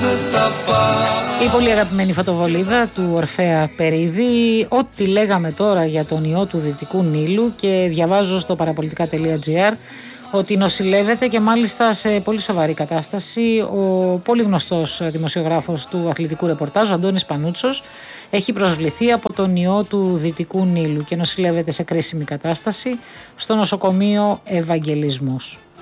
Η πολύ αγαπημένη φωτοβολίδα του Ορφέα Περίδη. Ό,τι λέγαμε τώρα για τον ιό του Δυτικού Νείλου, και διαβάζω στο παραπολιτικά.gr ότι νοσηλεύεται και μάλιστα σε πολύ σοβαρή κατάσταση ο πολύ γνωστός δημοσιογράφος του αθλητικού ρεπορτάζ, ο Αντώνης Πανούτσος. Έχει προσβληθεί από τον ιό του Δυτικού Νείλου και νοσηλεύεται σε κρίσιμη κατάσταση στο νοσοκομείο Ευαγγελισμός.